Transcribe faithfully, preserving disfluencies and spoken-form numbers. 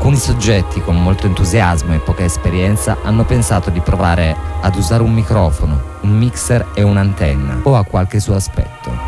Alcuni soggetti con molto entusiasmo e poca esperienza hanno pensato di provare ad usare un microfono, un mixer e un'antenna, o a qualche suo aspetto.